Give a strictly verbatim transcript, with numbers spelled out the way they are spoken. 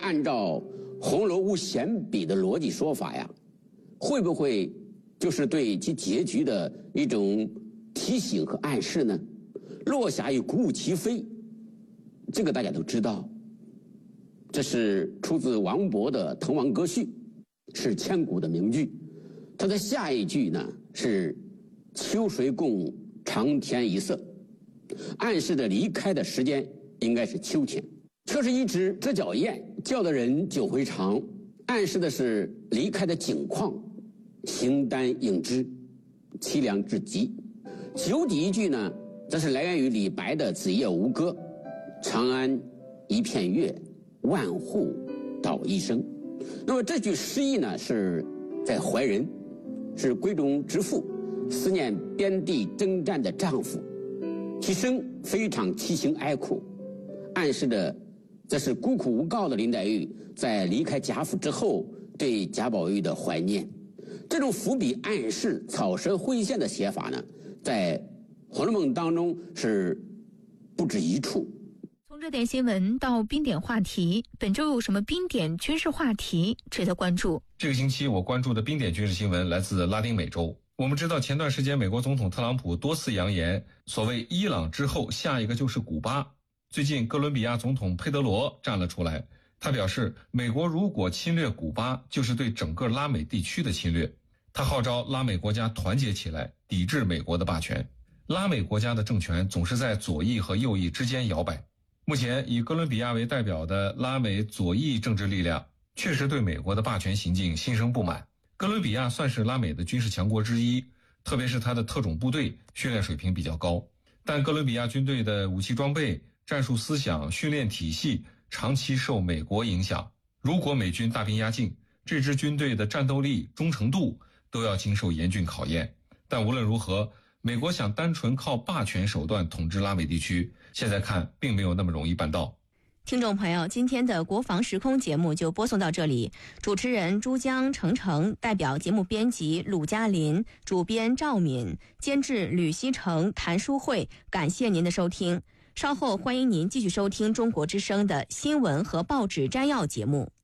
按照红楼无闲笔的逻辑说法呀，会不会就是对其结局的一种提醒和暗示呢？落霞与鼓舞齐飞，这个大家都知道，这是出自王勃的《滕王阁序》，是千古的名句。它的下一句呢是秋水共长天一色，暗示着离开的时间应该是秋天。车是一只折角雁，叫的人久回肠，暗示的是离开的景况形单影只，凄凉至极。酒底一句呢，这是来源于李白的《子夜吴歌》，长安一片月，万户捣衣声。那么这句诗意呢，是在怀人，是闺中之妇思念边地征战的丈夫，其声非常凄清哀苦，暗示着这是孤苦无告的林黛玉在离开贾府之后对贾宝玉的怀念。这种伏笔暗示草蛇灰线的写法呢，在《红楼梦》当中是不止一处。 从热点新闻到冰点话题，本周有什么冰点军事话题值得关注？ 这个星期我关注的冰点军事新闻来自拉丁美洲。我们知道前段时间美国总统特朗普多次扬言，所谓伊朗之后下一个就是古巴。最近哥伦比亚总统佩德罗站了出来，他表示美国如果侵略古巴，就是对整个拉美地区的侵略。他号召拉美国家团结起来，抵制美国的霸权。拉美国家的政权总是在左翼和右翼之间摇摆。目前以哥伦比亚为代表的拉美左翼政治力量确实对美国的霸权行径心生不满。哥伦比亚算是拉美的军事强国之一，特别是它的特种部队训练水平比较高，但哥伦比亚军队的武器装备、战术思想、训练体系长期受美国影响。如果美军大兵压境，这支军队的战斗力、忠诚度都要经受严峻考验。但无论如何，美国想单纯靠霸权手段统治拉美地区，现在看并没有那么容易办到。 听众朋友，今天的国防时空节目就播送到这里。主持人珠江程程，代表节目编辑鲁嘉林，主编赵敏，监制吕希成、谭淑慧，感谢您的收听。稍后欢迎您继续收听中国之声的新闻和报纸摘要节目。